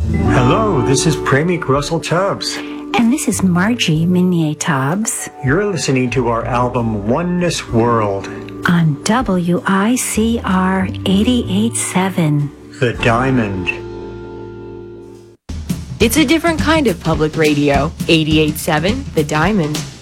Hello, this is Premik Russell Tubbs. And this is Margie Minier Tubbs. You're listening to our album Oneness World on WICR 88.7. The Diamond. It's a different kind of public radio. 88.7 The Diamond.